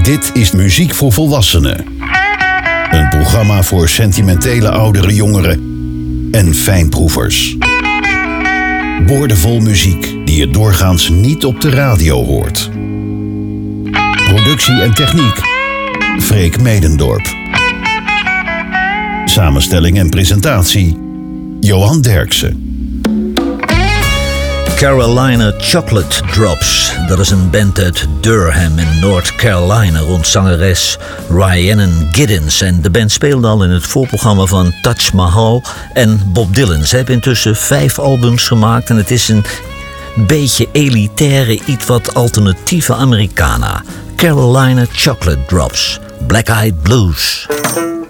Dit is Muziek voor Volwassenen. Een programma voor sentimentele oudere jongeren en fijnproevers. Boordevol muziek die je doorgaans niet op de radio hoort. Productie en techniek, Freek Medendorp. Samenstelling en presentatie, Johan Derksen. Carolina Chocolate Drops. Dat is een band uit Durham in North Carolina rond zangeres Rhiannon Giddens. En de band speelde al in het voorprogramma van Taj Mahal en Bob Dylan. Ze hebben intussen 5 albums gemaakt en het is een beetje elitaire, iets wat alternatieve Americana. Carolina Chocolate Drops. Black Eyed Blues.